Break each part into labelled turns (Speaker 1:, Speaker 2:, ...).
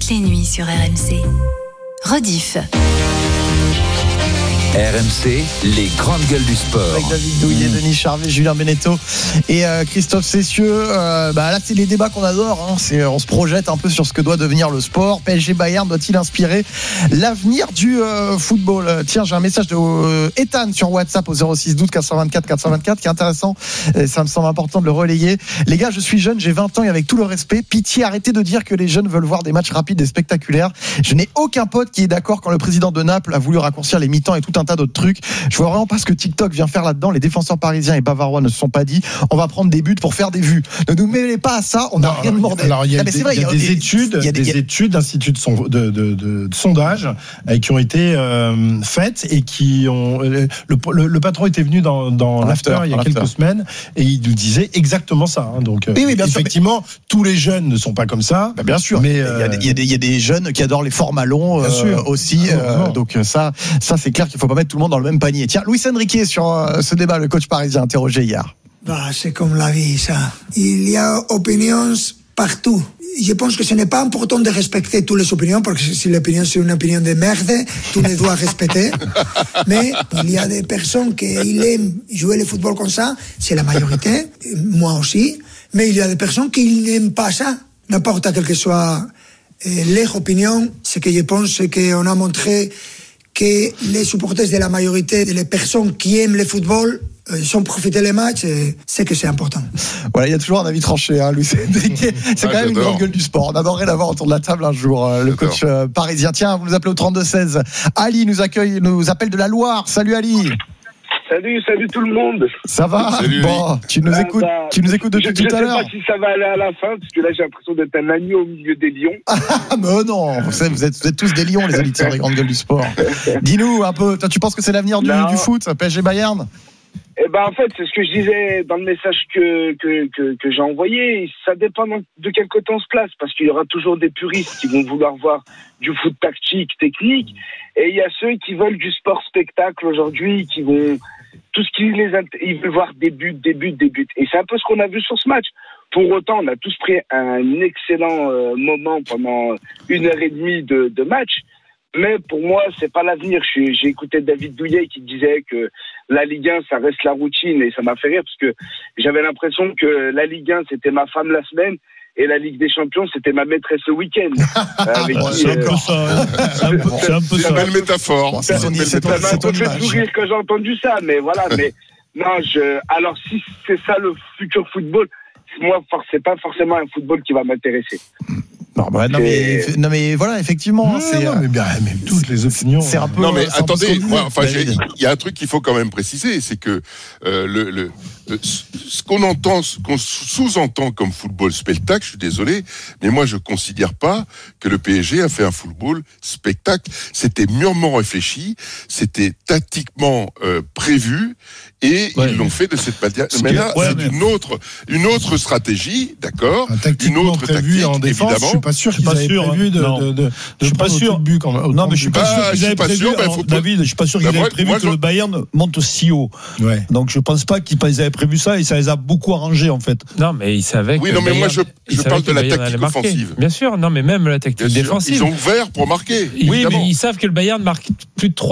Speaker 1: toutes les nuits sur RMC. Rediff.
Speaker 2: RMC, les grandes gueules du sport.
Speaker 3: Avec David Douillet, Denis Charvet, Julien Beneteau et Christophe Cessieux. Là, c'est les débats qu'on adore. On se projette un peu sur ce que doit devenir le sport. PSG Bayern doit-il inspirer l'avenir du football? Tiens, j'ai un message de Ethan sur WhatsApp au 06 12 424 424 qui est intéressant. Et ça me semble important de le relayer. Les gars, je suis jeune, j'ai 20 ans et avec tout le respect, pitié, arrêtez de dire que les jeunes veulent voir des matchs rapides et spectaculaires. Je n'ai aucun pote qui est d'accord quand le président de Naples a voulu raccourcir les mi-temps et tout un tas d'autres trucs. Je vois vraiment pas ce que TikTok vient faire là-dedans. Les défenseurs parisiens et bavarois ne se sont pas dit on va prendre des buts pour faire des vues. Ne nous mêlez pas à ça, on n'a rien demandé.
Speaker 4: Alors il y a des études d'instituts de sondage qui ont été faites et qui ont le patron était venu dans l'after il y a quelques semaines et il nous disait exactement ça. Donc oui, effectivement, tous les jeunes ne sont pas comme ça.
Speaker 3: Bien sûr, mais il y a des jeunes qui adorent les formats longs aussi. Donc ça c'est clair qu'il faut pas mettre tout le monde dans le même panier. Tiens, Luis Enrique sur ce débat, le coach parisien interrogé hier.
Speaker 5: C'est comme la vie, ça. Il y a opinions partout. Je pense que ce n'est pas important de respecter toutes les opinions, parce que si l'opinion c'est une opinion de merde, tu ne dois respecter. Mais il y a des personnes qui aiment jouer le football comme ça, c'est la majorité, moi aussi. Mais il y a des personnes qui n'aiment pas ça. N'importe quelle que soit leur opinion, ce que je pense, c'est qu'on a montré que les supporters de la majorité des personnes qui aiment le football sont profiter les matchs, c'est que c'est important.
Speaker 3: Voilà, il y a toujours un avis tranché, Luis Enrique. C'est quand même une grande gueule du sport. On adorerait l'avoir autour de la table un jour, le coach parisien. Tiens, vous nous appelez au 32-16. Ali nous appelle de la Loire. Salut Ali.
Speaker 6: Salut tout le monde.
Speaker 3: Ça va?
Speaker 2: Salut,
Speaker 3: bon, tu nous écoutes depuis tout à l'heure.
Speaker 6: Je sais pas si ça va aller à la fin, parce que là j'ai l'impression d'être un agneau au milieu des lions.
Speaker 3: Mais non, vous êtes tous des lions, les auditeurs des grandes gueules du sport. Dis-nous un peu, toi, tu penses que c'est l'avenir du foot, PSG Bayern?
Speaker 6: En fait, c'est ce que je disais dans le message que j'ai envoyé. Ça dépend de quel côté on se place, parce qu'il y aura toujours des puristes qui vont vouloir voir du foot tactique, technique, et il y a ceux qui veulent du sport spectacle aujourd'hui, qui vont tout ce qui ils veulent voir des buts. Et c'est un peu ce qu'on a vu sur ce match. Pour autant, on a tous pris un excellent moment pendant 1h30 de match. Mais pour moi, c'est pas l'avenir. J'ai écouté David Douillet qui disait que la Ligue 1, ça reste la routine, et ça m'a fait rire parce que j'avais l'impression que la Ligue 1, c'était ma femme la semaine et la Ligue des Champions, c'était ma maîtresse le week-end.
Speaker 4: C'est un peu ça.
Speaker 2: C'est une belle métaphore.
Speaker 6: Ça m'a un peu fait sourire quand j'ai entendu ça, mais voilà. Mais non, alors si c'est ça le futur football, moi, c'est pas forcément un football qui va m'intéresser.
Speaker 3: Non mais voilà, effectivement,
Speaker 4: mais toutes les opinions.
Speaker 2: C'est un peu. Non mais attendez, il y a un truc qu'il faut quand même préciser, c'est que ce qu'on sous-entend comme football spectacle, je suis désolé, mais moi je considère pas que le PSG a fait un football spectacle. C'était mûrement réfléchi, c'était tactiquement prévu, et ils l'ont fait de cette manière. C'est une autre stratégie, d'accord,
Speaker 4: une autre tactique, en défense, évidemment. Je suis pas sûr qu'ils avaient prévu de je suis pas sûr but quand même. Non, mais je suis pas sûr qu'ils avaient prévu. David, je suis pas sûr qu'ils avaient prévu que le Bayern monte si haut. Donc je pense pas qu'ils avaient prévu ça, et ça les a beaucoup arrangés en fait.
Speaker 7: Non, mais ils savaient que.
Speaker 2: Oui, non, mais moi je parle de la tactique offensive.
Speaker 7: Bien sûr, non, mais même la tactique défensive.
Speaker 2: Ils ont ouvert pour marquer.
Speaker 7: Oui, mais ils savent que le Bayern marque plus de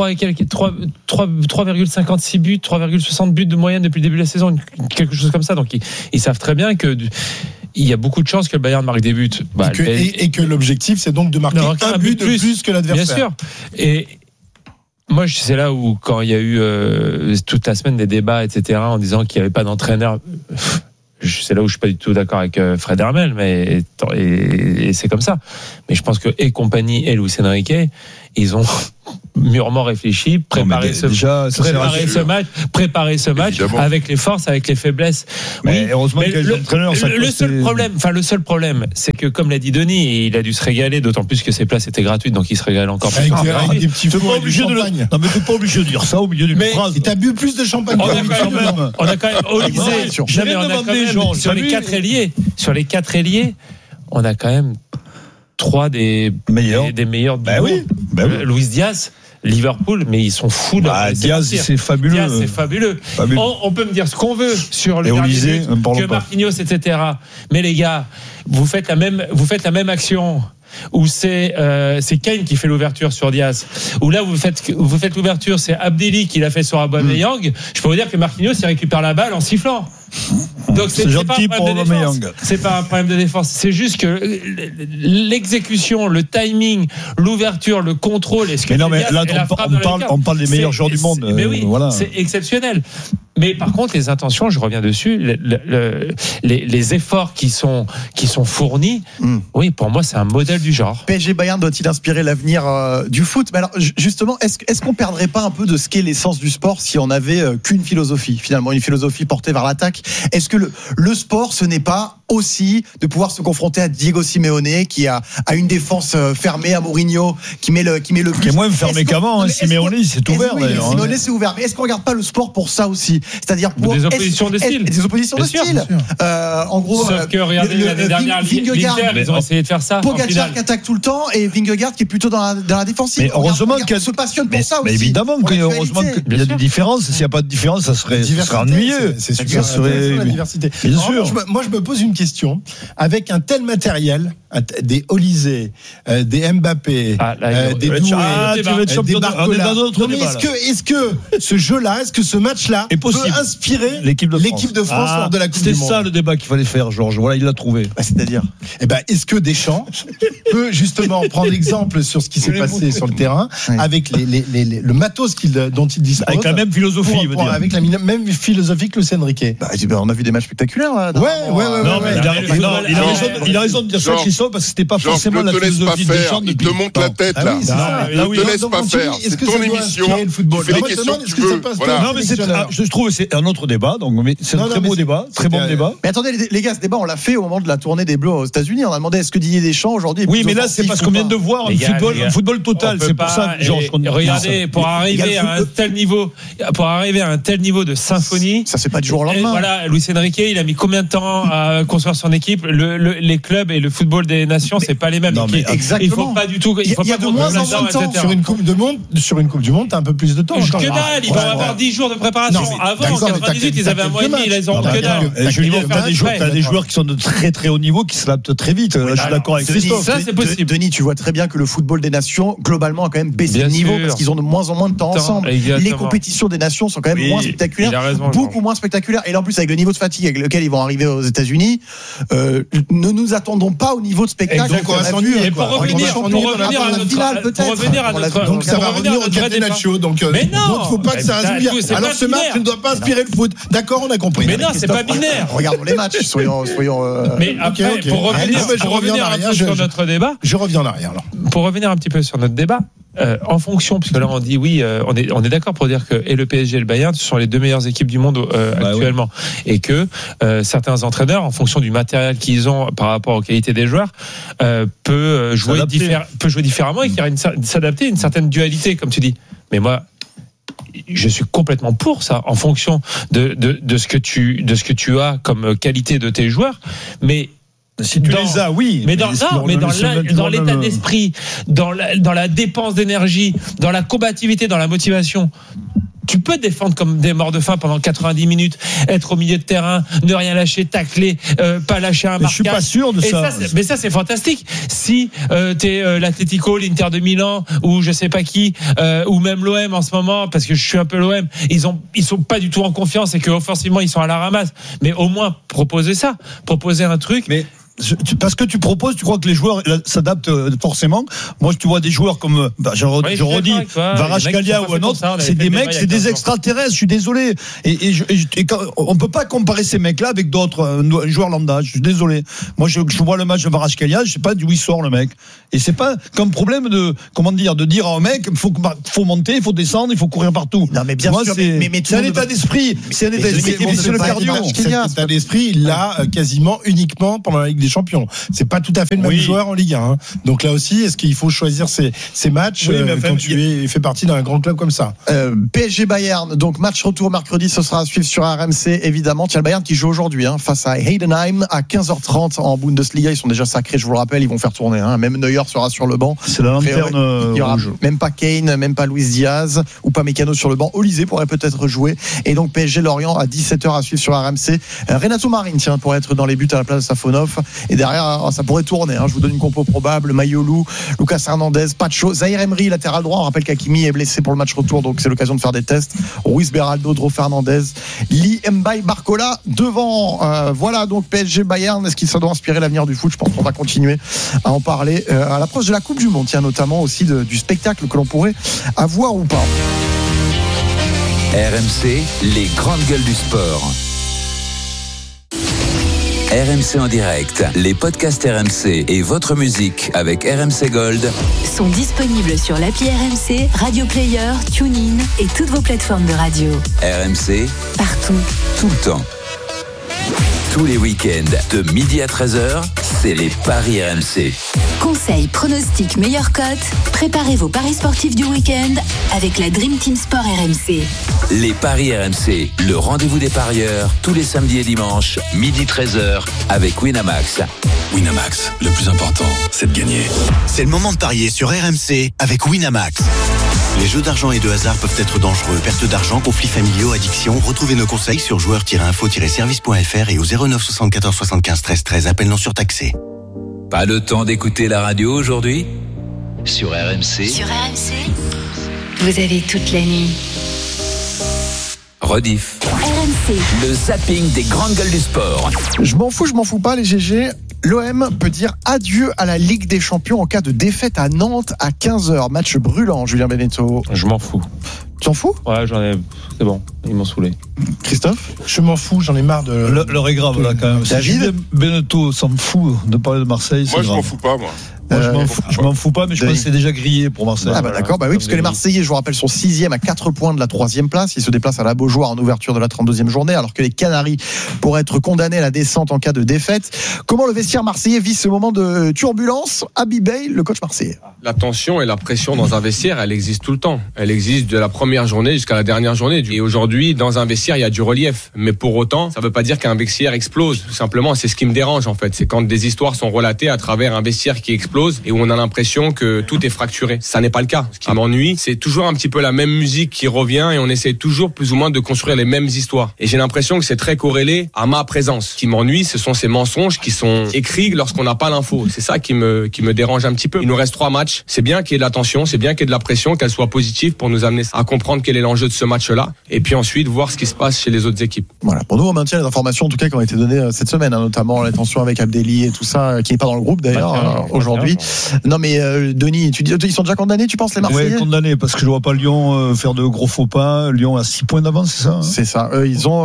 Speaker 7: 3,56 buts, 3,60 buts de moyenne depuis le début de la saison, quelque chose comme ça. Donc ils savent très bien que il y a beaucoup de chances que le Bayern marque des buts.
Speaker 4: Et que l'objectif, c'est donc de marquer un but de plus que l'adversaire.
Speaker 7: Bien sûr. Et moi, c'est là où, quand il y a eu toute la semaine des débats, etc., en disant qu'il n'y avait pas d'entraîneur, c'est là où je suis pas du tout d'accord avec Fred Hermel, mais et c'est comme ça. Mais je pense que compagnie et Luis Enrique, ils ont mûrement réfléchi, préparer ce match
Speaker 2: évidemment,
Speaker 7: avec les forces, avec les faiblesses.
Speaker 4: Mais heureusement qu'il y a des entraîneurs.
Speaker 7: Le seul problème, c'est que, comme l'a dit Denis, il a dû se régaler, d'autant plus que ses places étaient gratuites, donc il se régale encore plus.
Speaker 4: Avec des petits fours et du champagne. Non, mais t'es pas obligé de dire ça au milieu d'une phrase. T'as bu plus de champagne.
Speaker 7: On a quand même sur les 4 ailiers, on a quand même 3 des meilleurs Luis Diaz, Liverpool, mais ils sont fous de
Speaker 4: Diaz, c'est fabuleux.
Speaker 7: Diaz, c'est fabuleux. On peut me dire ce qu'on veut sur le dernier but, que Marquinhos, etc. Mais les gars, vous faites la même action où c'est Kane qui fait l'ouverture sur Diaz, où là vous faites l'ouverture, c'est Abdelli qui l'a fait sur Aubameyang, je peux vous dire que Marquinhos il récupère la balle en sifflant. Donc c'est gentil pour Aubameyang. C'est pas un problème de défense, c'est juste que l'exécution, le timing, l'ouverture, le contrôle, est-ce que
Speaker 8: on parle des meilleurs joueurs du monde.
Speaker 7: Mais oui, voilà. C'est exceptionnel. Mais par contre, les intentions, je reviens dessus, les efforts qui sont fournis, oui, pour moi, c'est un modèle du genre.
Speaker 3: PSG Bayern doit-il inspirer l'avenir du foot? Mais alors, justement, est-ce qu'on perdrait pas un peu de ce qu'est l'essence du sport si on avait qu'une philosophie, finalement, une philosophie portée vers l'attaque? Est-ce que le sport, ce n'est pas aussi de pouvoir se confronter à Diego Simeone qui a une défense fermée, à Mourinho qui met le plus,
Speaker 8: qui est moins fermé qu'avant. Simeone c'est ouvert d'ailleurs.
Speaker 3: Simeone c'est ouvert, mais est-ce qu'on regarde pas le sport pour ça aussi, c'est-à-dire pour
Speaker 7: des oppositions de style,
Speaker 3: en gros,
Speaker 7: sauf que regardez l'année dernière l'Inter, ils ont essayé de faire ça.
Speaker 3: Pogacar qui attaque tout le temps et Vingegaard qui est plutôt dans la défensive.
Speaker 8: Mais heureusement
Speaker 3: qu'elle se passionne pour ça aussi.
Speaker 8: Évidemment heureusement qu'il y a des différences. S'il n'y a pas de différence, ça serait ennuyeux.
Speaker 4: C'est super, ça serait la diversité.
Speaker 8: Bien sûr.
Speaker 4: Moi je me pose une question. Avec un tel matériel, des Olysée, des Mbappé, des Doué, des Barcola, est-ce que ce jeu-là, est-ce que ce match-là peut inspirer l'équipe de France lors de la Coupe du Monde?
Speaker 8: C'est ça le débat qu'il fallait faire, Georges. Voilà, il l'a trouvé.
Speaker 3: C'est-à-dire,
Speaker 4: est-ce que Deschamps peut justement prendre exemple sur ce qui s'est passé sur le terrain avec le matos dont il dispose,
Speaker 8: avec la même philosophie,
Speaker 4: avec la même philosophie que Luis Enrique?
Speaker 3: On a vu des matchs spectaculaires.
Speaker 8: Il a raison de dire ça, Christophe, parce que c'était pas forcément la philosophie de Deschamps.
Speaker 2: Il te monte la tête là. Ne te laisse pas faire. C'est ton émission. Tu fais les questions que tu veux.
Speaker 8: Non, mais je trouve que c'est un autre débat. Donc, c'est un très beau débat, très bon débat.
Speaker 3: Mais attendez, les gars, ce débat, on l'a fait au moment de la tournée des Bleus aux États-Unis. On a demandé est-ce que Didier Deschamps aujourd'hui.
Speaker 8: Oui, mais là, c'est parce qu'on vient de voir un football total. C'est pour ça, Georges.
Speaker 7: Regardez, pour arriver à un tel niveau de symphonie.
Speaker 3: Ça, c'est pas du jour au lendemain.
Speaker 7: Voilà, Luis Enrique, il a mis combien de temps à construire son équipe? Les clubs et le football des nations, c'est pas les mêmes.
Speaker 3: Exactement.
Speaker 7: Il faut pas du tout.
Speaker 3: Il y a de moins en moins de temps
Speaker 4: sur une Coupe du Monde, t'as un peu plus de temps.
Speaker 7: Que dalle, ils vont avoir 10 jours de préparation. Avant, en 98, ils avaient un mois et demi, ils ont que dalle.
Speaker 8: T'as des joueurs qui sont de très très haut niveau qui s'adaptent très vite. Je suis d'accord avec Christophe.
Speaker 7: Ça, c'est possible.
Speaker 3: Denis, tu vois très bien que le football des nations, globalement, a quand même baissé de niveau parce qu'ils ont de moins en moins de temps ensemble. Les compétitions des nations sont quand même moins spectaculaires, beaucoup moins spectaculaires. Et en plus, avec le niveau de fatigue avec lequel ils vont arriver aux États-Unis, ne nous attendons pas au niveau de spectacle.
Speaker 7: Pour revenir à notre
Speaker 4: donc ça va revenir au Catenaccio. Donc il ne faut pas que ça inspire. Alors ce match ne doit pas inspirer le foot. D'accord, on a compris.
Speaker 7: Mais non, c'est pas binaire.
Speaker 3: Regardons les matchs. Soyons.
Speaker 7: Mais après, pour revenir un peu sur notre débat.
Speaker 4: Je reviens en arrière.
Speaker 7: Pour revenir un petit peu sur notre débat. En fonction, puisque là on dit oui, on est d'accord pour dire que et le PSG et le Bayern ce sont les deux meilleures équipes du monde actuellement, et que certains entraîneurs, en fonction du matériel qu'ils ont par rapport aux qualités des joueurs, peut jouer différemment et qu'il y a s'adapter à une certaine dualité, comme tu dis. Mais moi, je suis complètement pour ça, en fonction de ce que tu as comme qualité de tes joueurs, mais
Speaker 8: si tu les as, oui.
Speaker 7: Mais dans l'état d'esprit, dans la dépense d'énergie, dans la combativité, dans la motivation, tu peux défendre comme des morts de faim pendant 90 minutes, être au milieu de terrain, ne rien lâcher, tacler, pas lâcher un marquage.
Speaker 8: Je suis pas sûr de ça.
Speaker 7: Mais ça, c'est fantastique. Si t'es l'Atlético, l'Inter de Milan, ou je sais pas qui, ou même l'OM en ce moment, parce que je suis un peu l'OM, ils sont pas du tout en confiance et que offensivement ils sont à la ramasse. Mais au moins proposer un truc.
Speaker 8: Mais parce que tu proposes, tu crois que les joueurs s'adaptent forcément. Moi, tu vois des joueurs comme, je redis, Kvaratskhelia ou un autre, c'est des mecs, c'est des extraterrestres. Je suis désolé. Et on peut pas comparer ces mecs-là avec d'autres joueurs lambda. Je suis désolé. Moi, je vois le match de Kvaratskhelia, je sais pas d'où il sort le mec. Et c'est pas comme problème de dire à un mec, faut monter, il faut descendre, il faut courir partout.
Speaker 3: Non, mais bien sûr.
Speaker 8: C'est un état d'esprit. C'est un état d'esprit. C'est le cardio.
Speaker 4: Cet état d'esprit, il l'a quasiment uniquement pendant la Ligue des Champions. C'est pas tout à fait le même joueur en Ligue 1. Donc là aussi, est-ce qu'il faut choisir ces matchs quand tu fais partie d'un grand club comme ça?
Speaker 3: PSG Bayern, donc match retour mercredi, ce sera à suivre sur RMC évidemment. Tiens, le Bayern qui joue aujourd'hui face à Heidenheim à 15h30 en Bundesliga. Ils sont déjà sacrés, je vous le rappelle, ils vont faire tourner. Même Neuer sera sur le banc.
Speaker 8: C'est la lanterne.
Speaker 3: Il y aura même pas Kane, même pas Luis Diaz ou pas Mécano sur le banc. Olysée pourrait peut-être jouer. Et donc PSG Lorient à 17h à suivre sur RMC. Renato Marin, tiens, pour être dans les buts à la place de Safonov. Et derrière, ça pourrait tourner. Je vous donne une compo probable. Mayolou, Lucas Hernandez, Pacho, Zahir Emery, latéral droit. On rappelle qu'Hakimi est blessé pour le match retour, donc c'est l'occasion de faire des tests. Ruiz Beraldo, Dro Fernandez, Lee Mbaye, Barcola devant. Voilà donc PSG Bayern. Est-ce qu'il ça doit inspirer l'avenir du foot? Je pense qu'on va continuer à en parler à l'approche de la Coupe du Monde. Tiens, notamment aussi du spectacle que l'on pourrait avoir ou pas.
Speaker 9: RMC, les grandes gueules du sport. RMC en direct, les podcasts RMC et votre musique avec RMC Gold
Speaker 1: sont disponibles sur l'appli RMC, Radio Player, TuneIn et toutes vos plateformes de radio.
Speaker 9: RMC,
Speaker 1: partout,
Speaker 9: tout le temps. Tous les week-ends, de midi à 13h, c'est les Paris RMC.
Speaker 1: Conseils, pronostics, meilleures cotes. Préparez vos paris sportifs du week-end avec la Dream Team Sport RMC.
Speaker 9: Les Paris RMC, le rendez-vous des parieurs, tous les samedis et dimanches, midi 13h, avec Winamax.
Speaker 10: Winamax, le plus important, c'est de gagner.
Speaker 11: C'est le moment de parier sur RMC avec Winamax. Les jeux d'argent et de hasard peuvent être dangereux. Perte d'argent, conflits familiaux, addiction. Retrouvez nos conseils sur joueurs-info-service.fr et au 09 74 75 13 13. Appel non surtaxé.
Speaker 9: Pas le temps d'écouter la radio aujourd'hui? Sur RMC.
Speaker 1: Sur RMC, vous avez toute la nuit.
Speaker 9: Rediff.
Speaker 1: RMC.
Speaker 9: Le zapping des grandes gueules du sport.
Speaker 3: Je m'en fous pas les GG. L'OM peut dire adieu à la Ligue des Champions en cas de défaite à Nantes à 15h. Match brûlant, Julien Beneteau.
Speaker 7: Je m'en fous.
Speaker 3: Tu t'en fous?
Speaker 7: Ouais, c'est bon, ils m'ont saoulé.
Speaker 3: Christophe?
Speaker 4: Je m'en fous, j'en ai marre de...
Speaker 8: L'heure est grave là quand même.
Speaker 3: David?
Speaker 8: Beneteau s'en fout de parler de Marseille.
Speaker 2: Moi, je m'en fous pas, moi.
Speaker 8: Je m'en fous pas, mais je pense que c'est déjà grillé pour Marseille.
Speaker 3: Ah bah d'accord, bah oui, parce que les Marseillais, je vous rappelle, sont 6e à 4 points de la 3e place. Ils se déplacent à la Beaujoire en ouverture de la 32e journée, alors que les Canaries pourraient être condamnés à la descente en cas de défaite. Comment le vestiaire marseillais vit ce moment de turbulence? Abibay, le coach marseillais.
Speaker 12: La tension et la pression dans un vestiaire, elle existe tout le temps. Elle existe de la première journée jusqu'à la dernière journée. Et aujourd'hui, dans un vestiaire, il y a du relief. Mais pour autant, ça veut pas dire qu'un vestiaire explose. Tout simplement, c'est ce qui me dérange en fait. C'est quand des histoires sont relatées à travers un vestiaire qui explose et où on a l'impression que tout est fracturé. Ça n'est pas le cas. Ce qui m'ennuie, c'est toujours un petit peu la même musique qui revient et on essaie toujours plus ou moins de construire les mêmes histoires. Et j'ai l'impression que c'est très corrélé à ma présence. Ce qui m'ennuie, ce sont ces mensonges qui sont écrits lorsqu'on n'a pas l'info. C'est ça qui me dérange un petit peu. Il nous reste 3 matchs. C'est bien qu'il y ait de la tension, c'est bien qu'il y ait de la pression, qu'elle soit positive pour nous amener à comprendre quel est l'enjeu de ce match-là. Et puis ensuite, voir ce qui se passe chez les autres équipes.
Speaker 3: Voilà. Pour nous, on maintient les informations, en tout cas, qui ont été données cette semaine, notamment la tension avec Abdelli et tout ça, qui n'est pas dans le groupe d'ailleurs, aujourd'hui. Non, mais Denis, tu dis, ils sont déjà condamnés, tu penses, les Marseillais?
Speaker 8: Oui, condamnés, parce que je vois pas Lyon faire de gros faux pas. Lyon a 6 points d'avance, c'est ça?
Speaker 3: C'est ça. Ils ont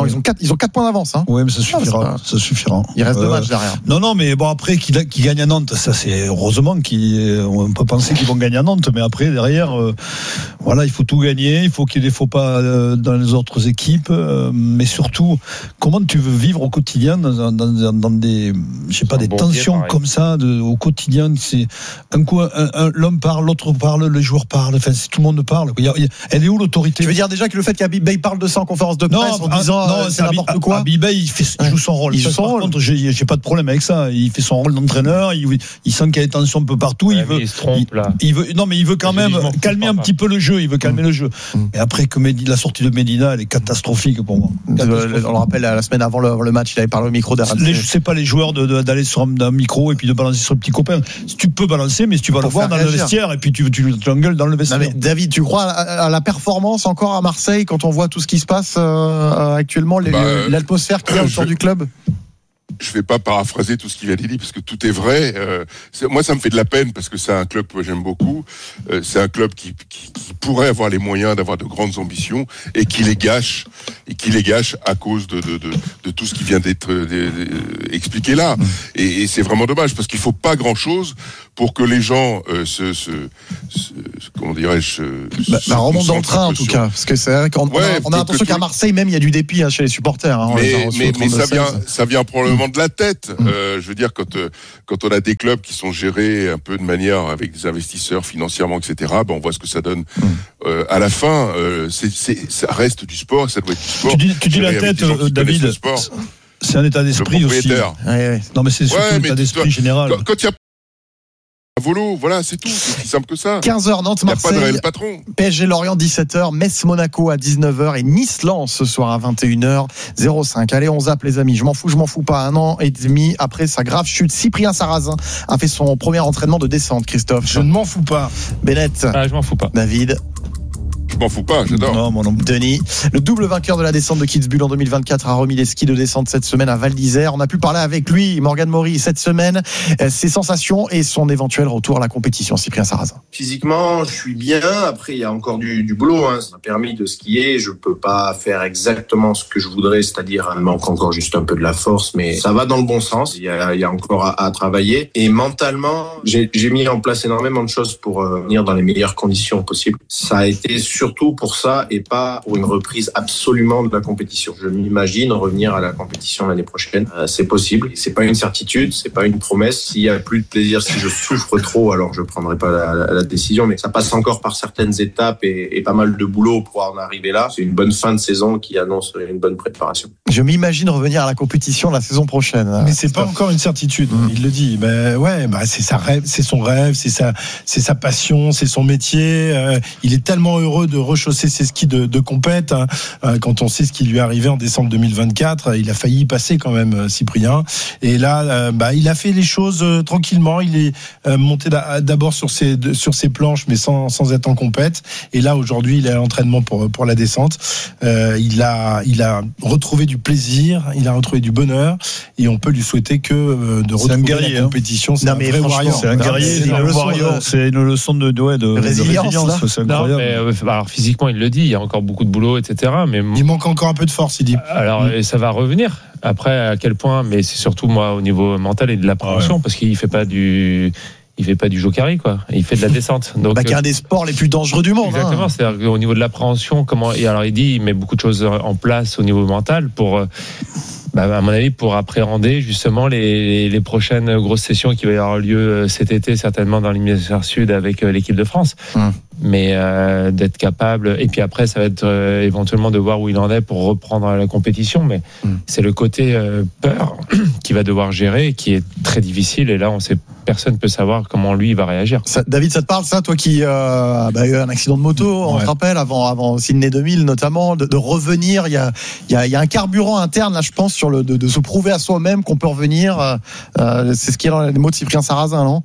Speaker 3: 4 points d'avance.
Speaker 8: Oui, mais ça suffira. Ça suffira.
Speaker 3: Il reste 2 matchs derrière.
Speaker 8: Non, mais bon, après, qu'ils gagnent à Nantes, ça c'est heureusement on peut penser qu'ils vont gagner à Nantes, mais après, derrière, voilà, il faut tout gagner, il faut qu'il y ait des faux pas dans les autres équipes, mais surtout, comment tu veux vivre au quotidien dans des, je sais pas, des tensions comme ça, au quotidien, c'est un coup, l'homme parle, l'autre parle, les joueurs parlent, enfin, tout le monde parle. Elle est où l'autorité?
Speaker 3: Tu veux dire déjà que le fait qu'Abibay parle de ça en conférence de presse en disant c'est n'importe quoi?
Speaker 8: Abibay, il joue son rôle. Par contre, j'ai pas de problème avec ça. Il fait son rôle d'entraîneur, il sent qu'il y a des tensions un peu partout.
Speaker 7: Ouais, il se trompe, là.
Speaker 8: Il veut quand même calmer un petit peu le jeu. Il veut calmer le jeu. Et après que la sortie de Medina, elle est catastrophique pour moi.
Speaker 3: On le rappelle, la semaine avant le match, il avait parlé au micro d'RMC.
Speaker 8: C'est pas les joueurs d'aller sur un micro et puis de balancer sur le petit copain. Tu peux balancer, mais si tu vas le voir dans le vestiaire et puis tu l'engueules dans le vestiaire.
Speaker 3: Non, mais David, tu crois à la performance encore à Marseille quand on voit tout ce qui se passe actuellement, l'atmosphère qu'il y a autour du club?
Speaker 2: Je vais pas paraphraser tout ce qu'il vient de dire parce que tout est vrai. Moi, ça me fait de la peine parce que c'est un club que j'aime beaucoup. C'est un club qui pourrait avoir les moyens d'avoir de grandes ambitions et qui les gâche à cause de tout ce qui vient d'être expliqué là. Et c'est vraiment dommage parce qu'il faut pas grand chose pour que les gens comment dirais-je,
Speaker 3: remonte dans le train en tout cas, parce que c'est vrai qu'on a l'impression qu'à Marseille même il y a du dépit chez les supporters.
Speaker 2: Mais ça vient probablement de la tête. Je veux dire, quand on a des clubs qui sont gérés un peu de manière avec des investisseurs financièrement, etc. On voit ce que ça donne. À la fin, ça reste du sport, ça doit être du sport.
Speaker 8: Tu dis la tête, David. C'est un état d'esprit aussi.
Speaker 3: Ouais.
Speaker 8: Non, mais c'est surtout un état d'esprit général.
Speaker 2: Quand il y a volo, voilà, c'est tout, c'est aussi simple que ça.
Speaker 3: 15h, Nantes-Marseille.
Speaker 2: Il n'y a pas de réel patron.
Speaker 3: PSG-Lorient, 17h. Metz-Monaco à 19h. Et Nice-Lens ce soir à 21h05. Allez, on zappe, les amis. Je m'en fous pas. 1 an et demi après sa grave chute, Cyprien Sarrazin a fait son premier entraînement de descente, Christophe.
Speaker 4: Je ne m'en fous pas.
Speaker 3: Bennett.
Speaker 7: Je m'en fous pas.
Speaker 3: David.
Speaker 2: Je m'en fous pas, j'adore.
Speaker 8: Non, mon nom.
Speaker 3: Denis, le double vainqueur de la descente de Kitzbühel en 2024 a remis les skis de descente cette semaine à Val d'Isère. On a pu parler avec lui, Morgan Maury, cette semaine, ses sensations et son éventuel retour à la compétition. Cyprien Sarrazin.
Speaker 13: Physiquement, je suis bien. Après, il y a encore du boulot. Ça m'a permis de skier. Je peux pas faire exactement ce que je voudrais, c'est-à-dire, il manque encore juste un peu de la force, mais ça va dans le bon sens. Il y a encore à travailler. Et mentalement, j'ai mis en place énormément de choses pour venir dans les meilleures conditions possibles. Ça a été surtout pour ça et pas pour une reprise absolument de la compétition. Je m'imagine revenir à la compétition l'année prochaine. C'est possible. C'est pas une certitude, c'est pas une promesse. S'il y a plus de plaisir, si je souffre trop, alors je prendrai pas la décision. Mais ça passe encore par certaines étapes et pas mal de boulot pour en arriver là. C'est une bonne fin de saison qui annonce une bonne préparation.
Speaker 3: Je m'imagine revenir à la compétition la saison prochaine.
Speaker 4: Mais c'est pas encore une certitude. Il le dit. C'est sa rêve, c'est son rêve, c'est sa passion, c'est son métier. Il est tellement heureux de rechausser ses skis de compète. Quand on sait ce qui lui est arrivé en décembre 2024, il a failli y passer quand même, Cyprien. Et là, il a fait les choses tranquillement. Il est monté d'abord sur ses planches, mais sans être en compète. Et là, aujourd'hui, il est à l'entraînement pour la descente. Il a retrouvé du plaisir, il a retrouvé du bonheur, et on peut lui souhaiter que de retrouver la compétition. C'est un vrai warrior.
Speaker 8: C'est un guerrier, c'est une leçon de résilience. C'est incroyable.
Speaker 7: Alors physiquement, il le dit, il y a encore beaucoup de boulot, etc. Mais
Speaker 4: il manque encore un peu de force, il dit.
Speaker 7: Alors, et ça va revenir. Après, à quel point, mais c'est surtout moi au niveau mental et de l'appréhension, parce qu'il fait pas du jokari, quoi. Il fait de la descente. Donc,
Speaker 3: qui est un des sports les plus dangereux du monde.
Speaker 7: Exactement. C'est-à-dire qu'au niveau de l'appréhension, et alors il dit, il met beaucoup de choses en place au niveau mental pour, à mon avis, pour appréhender justement les prochaines grosses sessions qui vont avoir lieu cet été, certainement dans l'hémisphère sud avec l'équipe de France. Mais d'être capable, et puis après ça va être éventuellement de voir où il en est pour reprendre la compétition, mais c'est le côté peur qu'il va devoir gérer, qui est très difficile, et là personne peut savoir comment lui il va réagir.
Speaker 3: David, ça te parle, ça, toi qui a eu un accident de moto, on te rappelle, avant Sydney 2000 notamment, de revenir, il y a un carburant interne là, je pense, sur de se prouver à soi-même qu'on peut revenir, c'est ce qui est dans les mots de Cyprien Sarrazin, non?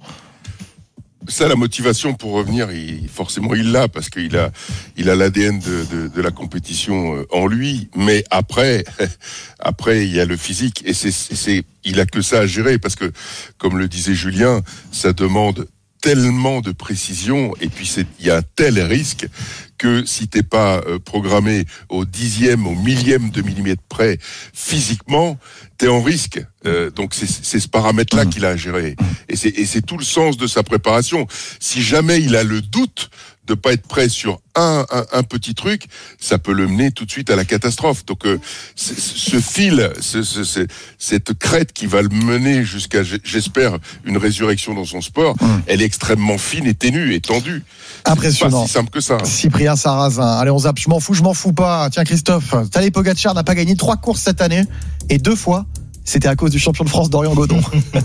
Speaker 2: Ça, la motivation pour revenir, forcément, il l'a, parce qu'il a l'ADN de la compétition en lui. Mais après, il y a le physique, et il a que ça à gérer, parce que, comme le disait Julien, ça demande tellement de précision, et puis il y a un tel risque que si t'es pas programmé au 10e, au 1000e de millimètre près physiquement, t'es en risque. Donc c'est ce paramètre-là qu'il a à gérer. Et c'est tout le sens de sa préparation. Si jamais il a le doute de pas être prêt sur un petit truc, ça peut le mener tout de suite à la catastrophe. Donc ce fil, cette crête qui va le mener jusqu'à, j'espère, une résurrection dans son sport, elle est extrêmement fine et ténue et tendue.
Speaker 3: Impressionnant.
Speaker 2: C'est pas si simple que ça.
Speaker 3: Cyprien Sarrazin. Allez, on zappe. Je m'en fous pas. Tiens, Christophe, Tadej Pogacar n'a pas gagné 3 courses cette année, et 2 fois, c'était à cause du champion de France Dorian Godon.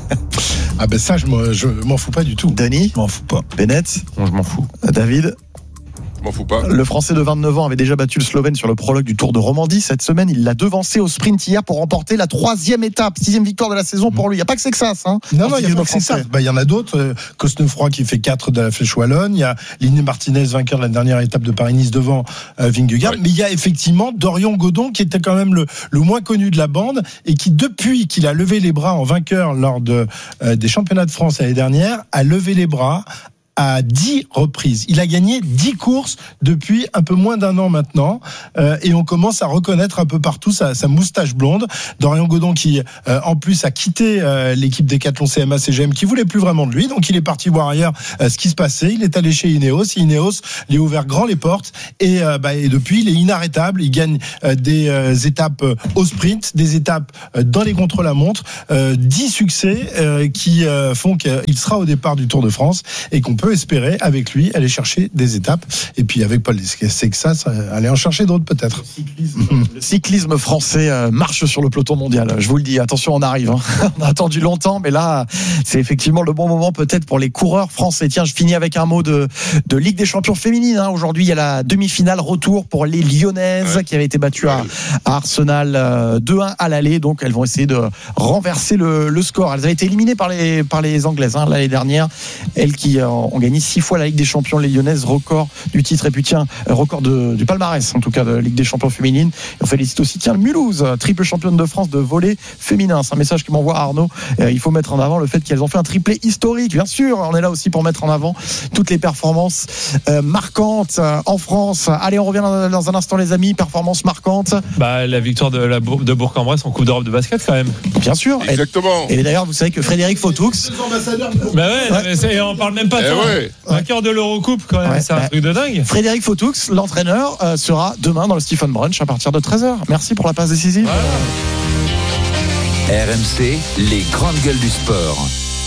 Speaker 4: Ça, je m'en fous pas du tout.
Speaker 3: Denis,
Speaker 8: je m'en fous pas.
Speaker 3: Bennett,
Speaker 7: je m'en fous.
Speaker 3: David,
Speaker 2: je m'en fous pas.
Speaker 3: Le Français de 29 ans avait déjà battu le Slovène sur le prologue du Tour de Romandie. Cette semaine, il l'a devancé au sprint hier pour remporter la 3e étape, 6e victoire de la saison pour lui. Il n'y a pas que c'est que ça, hein.
Speaker 4: Non, il n'y a pas que c'est ça. Il y en a d'autres. Cosnefroy qui fait 4 de la Flèche Wallonne. Il y a Linné Martinez, vainqueur de la dernière étape de Paris-Nice devant Vingegaard. Ouais. Mais il y a effectivement Dorian Godon qui était quand même le moins connu de la bande, et qui, depuis qu'il a levé les bras en vainqueur lors des championnats de France l'année dernière, a levé les bras à 10 reprises. Il a gagné 10 courses depuis un peu moins d'un an maintenant, et on commence à reconnaître un peu partout sa moustache blonde. Dorian Godon qui, en plus, a quitté l'équipe Décathlon CMA-CGM, qui voulait plus vraiment de lui, donc il est parti voir ailleurs ce qui se passait. Il est allé chez Ineos. Ineos lui a ouvert grand les portes, et depuis, il est inarrêtable. Il gagne des étapes au sprint, des étapes dans les contre-la-montre, 10 succès qui font qu'il sera au départ du Tour de France, et qu'on peut peut espérer avec lui aller chercher des étapes. Et puis avec Paul Sexas, aller en chercher d'autres peut-être.
Speaker 3: Le cyclisme français marche sur le peloton mondial. Je vous le dis, attention, on arrive. On a attendu longtemps, mais là, c'est effectivement le bon moment peut-être pour les coureurs français. Tiens, je finis avec un mot de Ligue des champions féminines. Aujourd'hui, il y a la demi-finale retour pour les Lyonnaises qui avaient été battues à Arsenal 2-1 à l'aller. Donc, elles vont essayer de renverser le score. Elles avaient été éliminées par les Anglaises l'année dernière. Elles qui ont gagné 6 fois la Ligue des champions, les Lyonnaises, record du titre et puis record du palmarès en tout cas de Ligue des champions féminines. Et on félicite aussi Mulhouse, triple championne de France de volley féminin. C'est un message que m'envoie Arnaud. Il faut mettre en avant le fait qu'elles ont fait un triplé historique. Bien sûr, on est là aussi pour mettre en avant toutes les performances marquantes en France. Allez, on revient dans un instant les amis. Performances marquantes.
Speaker 7: La victoire de Bourg-en-Bresse en Coupe d'Europe de basket quand même.
Speaker 3: Bien sûr.
Speaker 2: Exactement.
Speaker 3: Et d'ailleurs, vous savez que Frédéric Fautoux.
Speaker 7: On parle même pas de ça. Vainqueur de l'Eurocoupe quand même, c'est un truc de dingue.
Speaker 3: Frédéric Fautoux, l'entraîneur, sera demain dans le Stephen Brunch à partir de 13h. Merci pour la passe décisive.
Speaker 9: RMC, les grandes gueules du sport.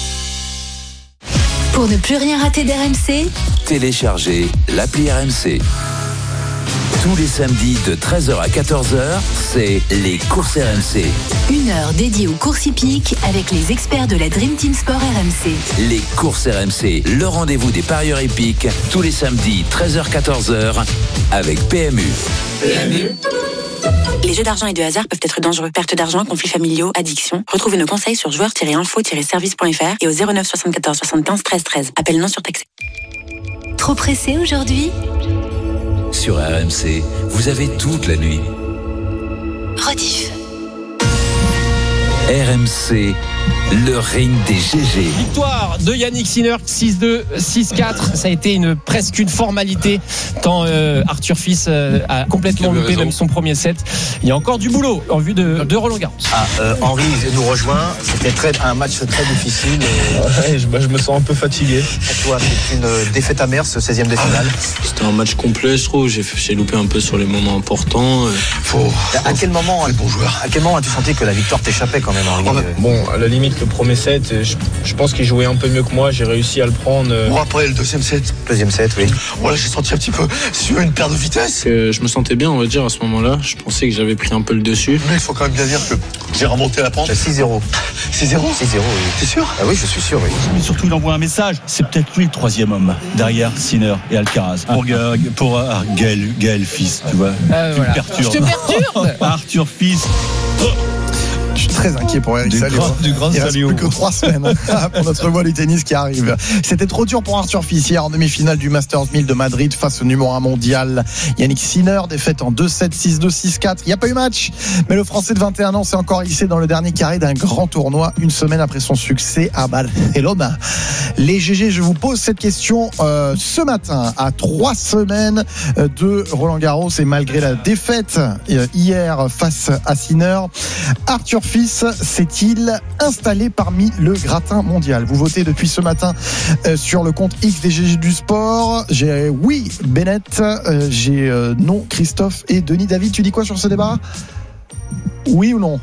Speaker 1: Pour ne plus rien rater d'RMC,
Speaker 9: Téléchargez l'appli RMC. Tous les samedis de 13h à 14h, c'est les courses RMC.
Speaker 1: 1 heure dédiée aux courses hippiques avec les experts de la Dream Team Sport RMC.
Speaker 9: Les courses RMC, le rendez-vous des parieurs hippiques, tous les samedis 13h-14h avec PMU.
Speaker 14: Les jeux d'argent et de hasard peuvent être dangereux. Perte d'argent, conflits familiaux, addiction. Retrouvez nos conseils sur joueurs-info-service.fr et au 09 74 75 13 13. Appel non surtaxé.
Speaker 1: Trop pressé aujourd'hui ?
Speaker 9: Sur RMC, vous avez toute la nuit.
Speaker 1: Rediff.
Speaker 9: RMC, le ring des GG.
Speaker 15: Victoire de Yannick Sinner, 6-2, 6-4. Ça a été presque une formalité tant Arthur Fils a complètement loupé même son premier set. Il y a encore du boulot en vue de Roland Garros.
Speaker 16: Henri nous rejoint. C'était un match très difficile.
Speaker 17: Je me sens un peu fatigué.
Speaker 16: Pour toi, c'est une défaite amère, ce 16e de finale.
Speaker 17: C'était un match complet, je trouve. J'ai loupé un peu sur les moments importants.
Speaker 16: À quel moment as-tu senti que la victoire t'échappait quand même, Henri?
Speaker 17: Bon, à la limite, le premier set, je pense qu'il jouait un peu mieux que moi. J'ai réussi à le prendre.
Speaker 16: Bon, après le deuxième set, oui.
Speaker 17: Voilà, j'ai senti un petit peu une perte de vitesse. Je me sentais bien, on va dire, à ce moment-là. Je pensais que j'avais pris un peu le dessus.
Speaker 16: Mais il faut quand même bien dire que j'ai remonté la pente. 6-0. 6-0, oui. T'es sûr? Ah oui, je suis sûr, oui.
Speaker 8: Mais surtout, il envoie un message. C'est peut-être lui le troisième homme derrière Sinner et Alcaraz. Pour Gaël Fils, tu vois.
Speaker 15: Voilà.
Speaker 8: Tu me perturbes.
Speaker 15: Je te perturbe.
Speaker 8: Arthur Fils.
Speaker 3: Je suis très inquiet pour Eric Salio.
Speaker 8: Du grand
Speaker 3: Il reste
Speaker 8: Salio.
Speaker 3: plus que 3 semaines pour notre voix du tennis qui arrive. C'était trop dur pour Arthur Fils hier en demi-finale du Masters 1000 de Madrid face au numéro 1 mondial Yannick Sinner, défaite en 2-7, 6-2, 6-4. Il n'y a pas eu match, mais le Français de 21 ans s'est encore hissé dans le dernier carré d'un grand tournoi une semaine après son succès à Barcelone. Les GG, je vous pose cette question ce matin, à 3 semaines de Roland Garros et malgré la défaite hier face à Sinner, Arthur Fils s'est-il installé parmi le gratin mondial? Vous votez depuis ce matin sur le compte X des GG du sport. J'ai oui Bennett, j'ai non Christophe et Denis. David, tu dis quoi sur ce débat? Oui ou non?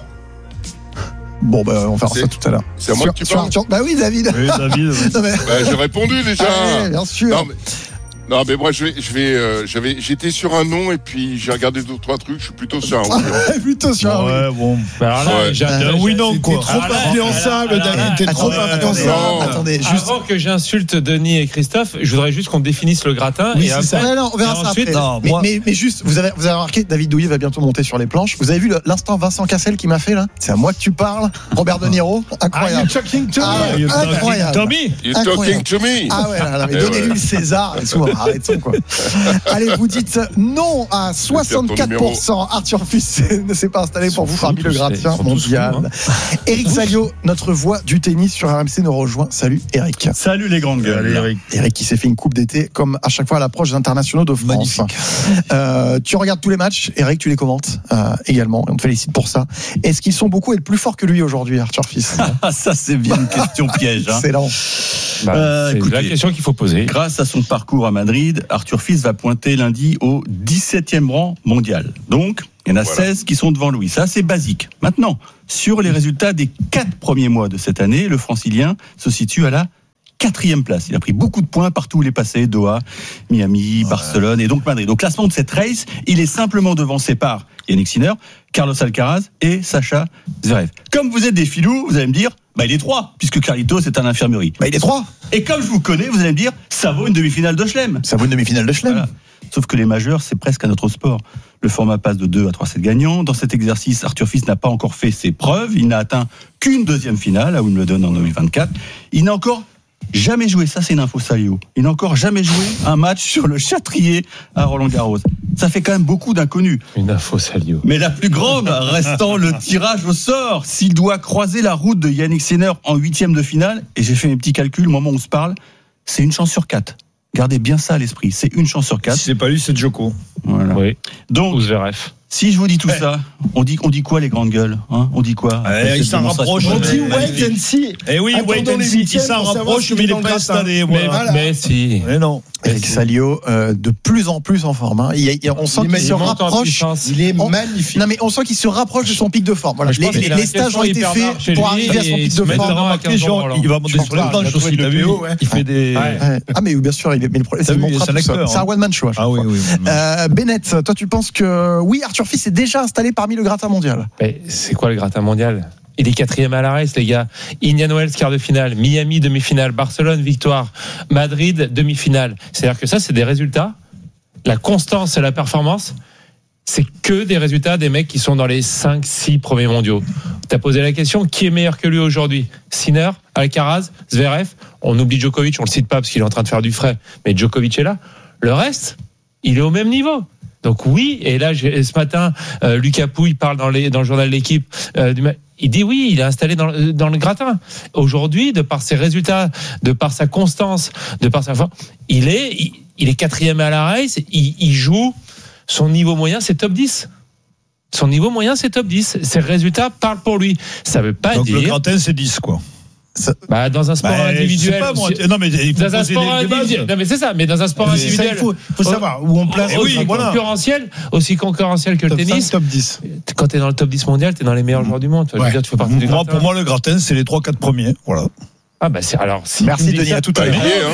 Speaker 3: Bon, on va faire ça tout à l'heure.
Speaker 2: C'est à moi que tu parles.
Speaker 3: Bah oui, David.
Speaker 8: Oui, David.
Speaker 3: Non, mais...
Speaker 2: j'ai répondu déjà.
Speaker 3: Ah, bien sûr.
Speaker 2: Non, mais moi, j'étais sur un non et puis j'ai regardé 2-3 trucs. Je suis plutôt sur un oui.
Speaker 3: Plutôt sur un oui.
Speaker 8: Ouais, bon.
Speaker 7: Alors là,
Speaker 8: oui, non, quoi.
Speaker 4: T'es trop influençable, David. T'es trop influençable.
Speaker 3: Attendez, juste.
Speaker 7: Avant que j'insulte Denis et Christophe, je voudrais juste qu'on définisse le gratin.
Speaker 3: Oui,
Speaker 7: et
Speaker 3: c'est
Speaker 7: après,
Speaker 3: ça. Non, on verra ça
Speaker 7: ensuite,
Speaker 3: après. Mais juste, vous avez remarqué, David Douillet va bientôt monter sur les planches. Vous avez vu l'instant Vincent Cassel qui m'a fait là? C'est à moi que tu parles. Robert De Niro, incroyable.
Speaker 4: Are you talking to me?
Speaker 3: Incroyable.
Speaker 8: Tommy.
Speaker 2: You're talking to me.
Speaker 3: Ah ouais, là, mais donnez-lui le César et tout. Arrêtons quoi. Allez, vous dites non à 64%. Arthur Fils ne s'est pas installé pour vous parmi le gratin mondial. Eric Salio, notre voix du tennis sur RMC, nous rejoint. Salut Eric.
Speaker 8: Salut les grandes gueules.
Speaker 3: Eric qui s'est fait une coupe d'été comme à chaque fois à l'approche des internationaux de France. Tu regardes tous les matchs, Eric, tu les commentes également. On te félicite pour ça. Est-ce qu'ils sont beaucoup être plus forts que lui aujourd'hui, Arthur Fils?
Speaker 8: Ça, c'est bien une question piège.
Speaker 3: Excellent.
Speaker 7: C'est
Speaker 8: écoutez,
Speaker 7: la question qu'il faut poser.
Speaker 8: Grâce à son parcours à Madrid, Arthur Fils va pointer lundi au 17e rang mondial. Donc, il y en a 16 qui sont devant lui. Ça, c'est basique. Maintenant, sur les résultats des 4 premiers mois de cette année, le Francilien se situe à la 4e place. Il a pris beaucoup de points partout où il est passé, Doha, Miami, Barcelone et donc Madrid. Au classement de cette race, il est simplement devancé par Yannick Sinner, Carlos Alcaraz et Sacha Zverev. Comme vous êtes des filous, vous allez me dire, il est 3, puisque Carlitos est à l'infirmerie.
Speaker 3: Il est 3.
Speaker 8: Et comme je vous connais, vous allez me dire, ça vaut une demi-finale de Chelem.
Speaker 3: Voilà.
Speaker 8: Sauf que les majeurs, c'est presque un autre sport. Le format passe de 2 à 3 sets gagnants. Dans cet exercice, Arthur Fils n'a pas encore fait ses preuves. Il n'a atteint qu'une deuxième finale à Wimbledon en 2024. Il n'a encore jamais joué, ça c'est une info Salio, il n'a encore jamais joué un match sur le Châtrier à Roland-Garros. Ça fait quand même beaucoup d'inconnus.
Speaker 7: Une info Salio.
Speaker 8: Mais la plus grande restant le tirage au sort. S'il doit croiser la route de Yannick Sinner en 8e de finale, et j'ai fait mes petits calculs au moment où on se parle, c'est une chance sur 4. Gardez bien ça à l'esprit, c'est une chance sur 4. Si c'est pas lui, c'est Djoko.
Speaker 7: Voilà. Oui.
Speaker 8: Donc,
Speaker 7: ou Zverev.
Speaker 8: Si je vous dis tout ça, on dit quoi les grandes gueules, hein? On dit quoi?
Speaker 4: Il s'en rapproche. On dit wait and see.
Speaker 8: Eh oui, wait and see. Il s'en rapproche, mais il est pas installé.
Speaker 7: Mais si.
Speaker 8: Mais non.
Speaker 3: Eric Salio, de plus en plus en forme. Hein. On sent qu'il se rapproche.
Speaker 4: Il est magnifique.
Speaker 3: Non, mais on sent qu'il se rapproche de son pic de forme. Voilà. Les stages ont été faits pour arriver à son pic de forme.
Speaker 8: Il va monter sur les planches aussi. T'as vu? Il fait des.
Speaker 3: Ah, mais bien sûr, c'est un one-man show.
Speaker 8: Ah oui.
Speaker 3: Bennett, toi, tu penses que oui, Arthur Fils est déjà installé parmi le gratin mondial?
Speaker 7: C'est quoi le gratin mondial? Il est 4e à la race, les gars. Indian Wells, quart de finale. Miami, demi-finale. Barcelone, victoire. Madrid, demi-finale. C'est-à-dire que ça, c'est des résultats. La constance et la performance, c'est que des résultats des mecs qui sont dans les 5-6 premiers mondiaux. Tu as posé la question, qui est meilleur que lui aujourd'hui? Sinner, Alcaraz, Zverev? On oublie Djokovic, on le cite pas parce qu'il est en train de faire du frais. Mais Djokovic est là. Le reste, il est au même niveau. Donc oui, et là, ce matin, Lucas Pouille parle dans le journal de l'équipe il dit oui, il est installé dans le gratin. Aujourd'hui, de par ses résultats, de par sa constance, de par sa force, il est 4e à la race, il joue, son niveau moyen, c'est top 10. Son niveau moyen, c'est top 10. Ses résultats parlent pour lui. Ça veut pas dire...
Speaker 8: Donc le gratin, c'est 10, quoi.
Speaker 7: Dans un sport individuel.
Speaker 8: Non, mais il faut
Speaker 7: dans un sport individuel. Non, mais c'est ça. Mais dans un sport individuel,
Speaker 4: il faut savoir où on place.
Speaker 7: Aussi concurrentiel que le tennis.
Speaker 4: Top 10.
Speaker 7: Quand t'es dans le top 10 mondial, t'es dans les meilleurs joueurs du monde. Tu fais partie du gratin.
Speaker 8: Pour moi, le gratin, c'est les 3-4 premiers. Voilà.
Speaker 7: Ah c'est alors.
Speaker 3: Merci Denis, à tout à l'heure.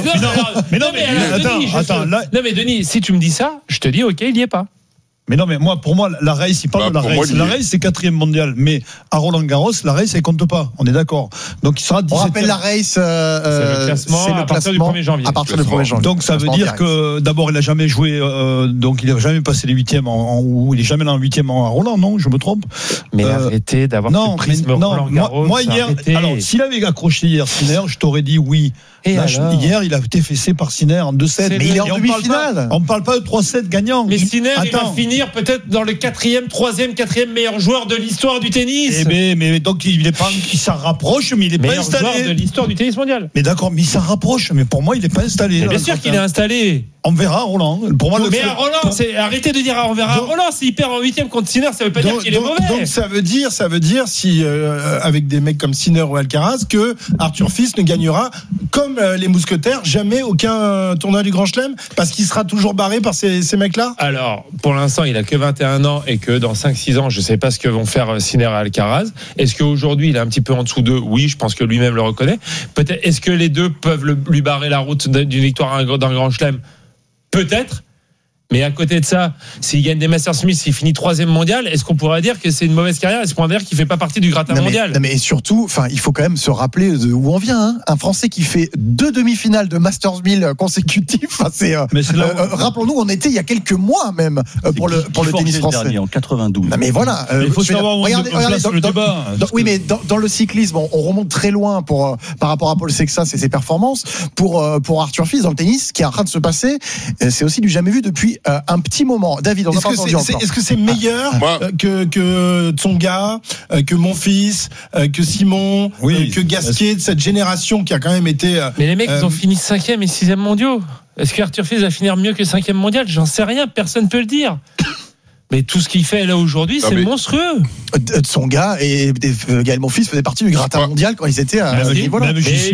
Speaker 8: Attends.
Speaker 7: Non mais Denis, si tu me dis ça, je te dis ok, il y est pas.
Speaker 8: Mais non, mais pour moi, la race, il parle de la race. La race, c'est 4e mondial. Mais à Roland-Garros, la race, elle compte pas. On est d'accord. Donc, il sera 17e.
Speaker 3: On rappelle la race, c'est le classement
Speaker 7: à partir du 1er janvier.
Speaker 3: À partir du 1er janvier.
Speaker 8: Donc, ça veut dire que, d'abord, il a jamais joué, donc il a jamais passé les 8e ou il est jamais dans le 8e à Roland, non? Je me trompe.
Speaker 7: Mais arrêtez d'avoir ce prisme Roland-Garros.
Speaker 8: Moi, hier, alors, s'il avait accroché hier Sinner, je t'aurais dit oui. Hier, il a été fessé par Sinner en 2-7.
Speaker 3: Mais il est en demi-finale.
Speaker 8: On ne parle pas de 3-7 gagnants.
Speaker 7: Mais Sinner, il va finir peut-être dans le 4e, 4e meilleur joueur de l'histoire du tennis.
Speaker 8: Mais donc, il s'en rapproche, mais il n'est pas installé.
Speaker 7: Meilleur joueur de l'histoire du tennis mondial.
Speaker 8: Mais d'accord, mais il s'en rapproche. Mais pour moi, il n'est pas installé.
Speaker 7: Mais bien sûr qu'il est installé.
Speaker 8: On verra Roland. Pour moi,
Speaker 7: mais à Roland, arrêtez de dire on verra Roland. S'il perd en 8e contre Sinner, ça veut pas dire qu'il est mauvais.
Speaker 4: Donc ça veut dire si avec des mecs comme Sinner ou Alcaraz que Arthur Fils ne gagnera comme les mousquetaires jamais aucun tournoi du Grand Chelem parce qu'il sera toujours barré par ces mecs-là.
Speaker 7: Alors pour l'instant, il a que 21 ans et que dans 5-6 ans, je sais pas ce que vont faire Sinner et Alcaraz. Est-ce qu'aujourd'hui, il est un petit peu en dessous d'eux? Oui, je pense que lui-même le reconnaît. Peut-être. Est-ce que les deux peuvent lui barrer la route d'une victoire d'un Grand Chelem? Peut-être, mais à côté de ça, s'il gagne des Masters Smith, s'il finit 3e mondial, est-ce qu'on pourrait dire que c'est une mauvaise carrière? Est-ce qu'on pourrait dire qu'il fait pas partie du gratin mondial?
Speaker 3: Non mais surtout, il faut quand même se rappeler de où on vient. Hein. Un Français qui fait 2 demi-finales de Masters 1000 consécutifs. Rappelons-nous, on était il y a quelques mois même pour le tennis français.
Speaker 8: Dernier, en 92.
Speaker 3: Non mais voilà.
Speaker 8: Il faut savoir où le débat.
Speaker 3: Oui, mais dans le cyclisme, on remonte très loin par rapport à Paul Sexas et ses performances. Pour Arthur Fils dans le tennis, ce qui est en train de se passer, c'est aussi du jamais vu depuis un petit moment. David, on n'a pas entendu encore.
Speaker 4: Est-ce que c'est meilleur que Tsonga, que Monfils, que Simon, que Gasquet, de cette génération qui a quand même été...
Speaker 7: Mais les mecs, ils ont fini 5e et 6e mondiaux. Est-ce que Arthur Fils va finir mieux que 5e mondial? J'en sais rien, personne ne peut le dire. Mais tout ce qu'il fait là aujourd'hui, c'est monstrueux.
Speaker 3: Tsonga et Gaël Monfils faisaient partie du gratin mondial quand ils étaient à ce niveau-là.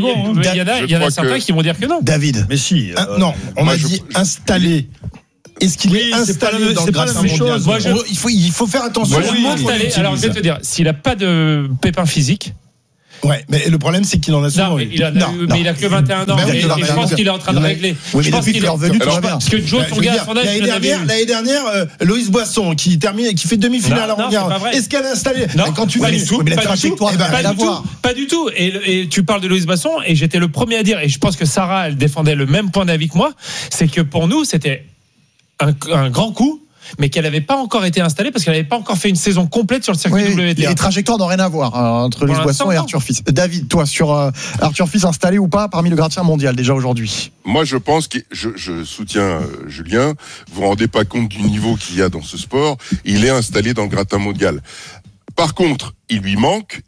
Speaker 7: Il y en a certains qui vont dire que non.
Speaker 3: David.
Speaker 8: Mais si.
Speaker 4: Non, on a dit installé. Est-ce qu'il est installé dans le gratin mondial?
Speaker 7: Il
Speaker 4: faut faire attention.
Speaker 7: Alors je vais te dire, s'il n'a pas de pépin physique,
Speaker 4: Ouais, mais le problème, c'est qu'il en a souvent eu.
Speaker 7: Mais il a que 21 ans. Et je pense qu'il est en train de régler.
Speaker 3: Oui, mais depuis qu'il est revenu, tout va bien.
Speaker 7: Parce que Joe, son gars, son âge,
Speaker 4: l'année dernière, Loïs Boisson, qui fait demi-finale à Roland-Garros. Est-ce qu'elle a installé quand tu fais
Speaker 3: mais la trajectoire,
Speaker 7: pas du tout. Et tu parles de Loïs Boisson, et j'étais le premier à dire, et je pense que Sarah, elle défendait le même point d'avis que moi, c'est que pour nous, c'était un grand coup, mais qu'elle n'avait pas encore été installée parce qu'elle n'avait pas encore fait une saison complète sur le circuit WTA.
Speaker 3: Les trajectoires n'ont rien à voir entre Loïs Boisson et Arthur Fils. David, toi, sur Arthur Fils installé ou pas parmi le gradien mondial déjà aujourd'hui?
Speaker 2: Moi, je pense que je soutiens Julien. Vous vous rendez pas compte du niveau qu'il y a dans ce sport. Il est installé dans le gratin mondial. Par contre, il lui manque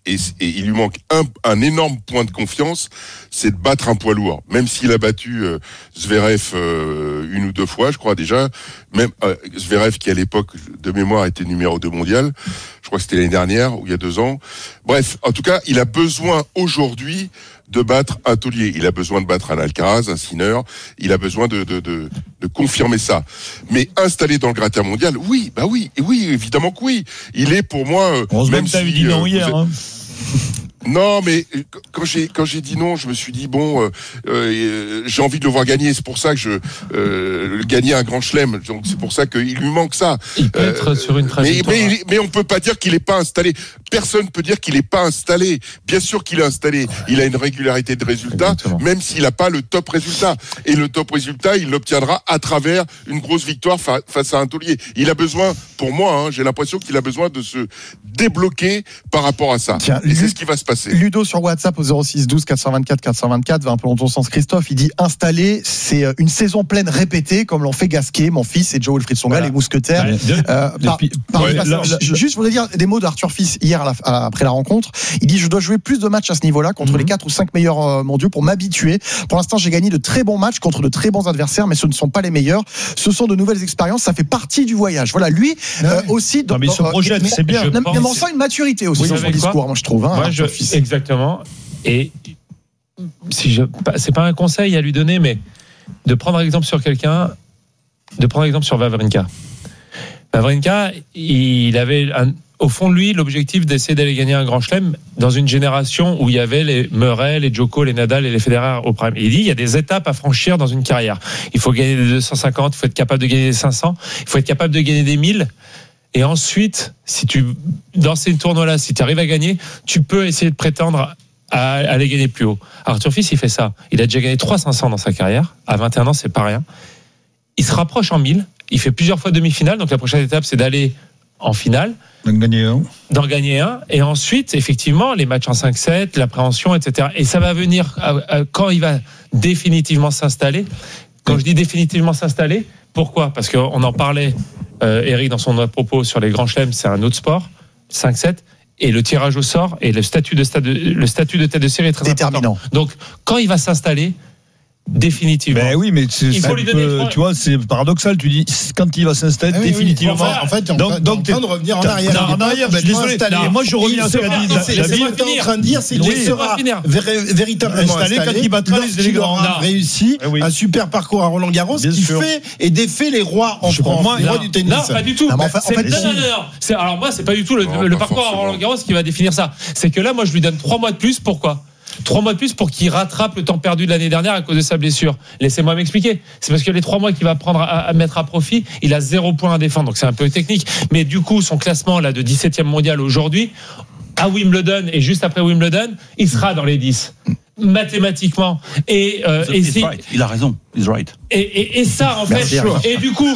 Speaker 2: un énorme point de confiance, c'est de battre un poids lourd. Même s'il a battu Zverev une ou deux fois, je crois déjà. Même Zverev qui à l'époque de mémoire était numéro 2 mondial. Je crois que c'était l'année dernière ou il y a 2 ans. Bref, en tout cas, il a besoin aujourd'hui de battre un taulier. Il a besoin de battre un Alcaraz, un Sinner. Il a besoin de confirmer ça. Mais installé dans le gratin mondial, oui, évidemment que oui. Il est pour moi.
Speaker 8: Même si t'as eu dit non hier.
Speaker 2: Non, mais quand j'ai dit non, je me suis dit j'ai envie de le voir gagner. C'est pour ça que gagner un grand chelem. Donc c'est pour ça qu'il lui manque ça.
Speaker 7: Il peut être sur une trajectoire.
Speaker 2: Mais on peut pas dire qu'il est pas installé. Personne peut dire qu'il est pas installé. Bien sûr qu'il est installé. Il a une régularité de résultats, même s'il a pas le top résultat. Et le top résultat, il l'obtiendra à travers une grosse victoire face à un taulier. Il a besoin, pour moi, j'ai l'impression qu'il a besoin de se débloquer par rapport à ça.
Speaker 3: Tiens,
Speaker 2: et c'est ce qui va se passer.
Speaker 3: Ludo sur WhatsApp au 06 12 424 424 va un peu dans ton sens. Christophe, il dit installer, c'est une saison pleine répétée comme l'ont fait Gasquet, mon fils, et Joe Wilfried Tsonga, les mousquetaires. Juste, je voudrais dire des mots d'Arthur Fils hier après la rencontre. Il dit: je dois jouer plus de matchs à ce niveau-là contre les 4 ou 5 meilleurs mondiaux pour m'habituer. Pour l'instant, j'ai gagné de très bons matchs contre de très bons adversaires, mais ce ne sont pas les meilleurs. Ce sont de nouvelles expériences. Ça fait partie du voyage. Voilà, lui aussi.
Speaker 8: Mais il se projette, c'est bien.
Speaker 3: Mais on sent une maturité aussi dans son discours, moi je trouve.
Speaker 7: Exactement. Et c'est pas un conseil à lui donner, mais de prendre exemple sur quelqu'un, de prendre exemple sur Wawrinka. Wawrinka, il avait au fond de lui l'objectif d'essayer d'aller gagner un grand chelem dans une génération où il y avait les Murray, les Djoko, les Nadal et les Federer au prime. Il dit il y a des étapes à franchir dans une carrière. Il faut gagner des 250, il faut être capable de gagner des 500, il faut être capable de gagner des 1000. Et ensuite, dans ces tournois-là, si tu arrives à gagner, tu peux essayer de prétendre à aller gagner plus haut. Arthur Fils, il fait ça. Il a déjà gagné 3 500 dans sa carrière. À 21 ans, c'est pas rien. Il se rapproche en 1000. Il fait plusieurs fois demi-finale. Donc la prochaine étape, c'est d'aller en finale. D'en gagner un. Et ensuite, effectivement, les matchs en 5-7, l'appréhension, etc. Et ça va venir quand il va définitivement s'installer. Quand je dis définitivement s'installer, pourquoi ? Parce qu'on en parlait, Eric, dans son propos sur les grands chelems, c'est un autre sport, 5-7, et le tirage au sort et le statut de tête de série est très
Speaker 3: déterminant.
Speaker 7: Important. Donc, quand il va s'installer, définitivement.
Speaker 8: Ben oui, mais
Speaker 7: il faut lui donner
Speaker 8: tu vois, c'est paradoxal. Tu dis quand il va s'installer définitivement.
Speaker 4: Oui. En fait, donc t'es en train de revenir en arrière.
Speaker 8: En arrière, je suis désolé. Moi, je reviens à ce qu'a dit David.
Speaker 4: Ce que t'es en train de dire, c'est qu'il sera véritablement installé quand il battra les élégants. Il aura réussi un super parcours à Roland-Garros. Il fait et défait les rois en France, les rois du tennis.
Speaker 7: Non, pas du tout. Alors moi, c'est pas du tout le parcours à Roland-Garros qui va définir ça. C'est que là, moi, je lui donne 3 mois de plus. Pourquoi ? 3 mois de plus pour qu'il rattrape le temps perdu de l'année dernière à cause de sa blessure. Laissez-moi m'expliquer. C'est parce que les 3 mois qu'il va prendre à mettre à profit, il a 0 point à défendre. Donc c'est un peu technique. Mais du coup, son classement là de 17e mondial aujourd'hui, à Wimbledon et juste après Wimbledon, il sera dans les 10. Mathématiquement.
Speaker 16: Il a raison. He's right.
Speaker 7: Et ça, en fait, et du coup,